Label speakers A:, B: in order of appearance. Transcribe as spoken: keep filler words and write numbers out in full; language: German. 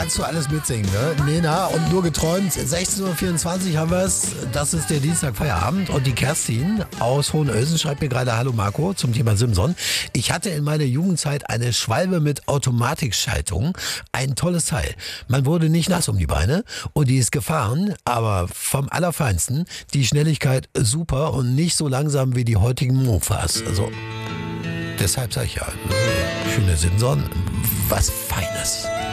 A: kannst du alles mitsingen, ne? Nena und nur geträumt. sechzehn Uhr vierundzwanzig haben wir es. Das ist der Dienstag Feierabend. Und die Kerstin aus Hohenösen schreibt mir gerade: Hallo Marco, zum Thema Simson. Ich hatte in meiner Jugendzeit eine Schwalbe mit Automatikschaltung. Ein tolles Teil. Man wurde nicht nass um die Beine und die ist gefahren, aber vom Allerfeinsten. Die Schnelligkeit super und nicht so langsam wie die heutigen Mofas. Also, deshalb sage ich ja, schöne Simson, was Feines.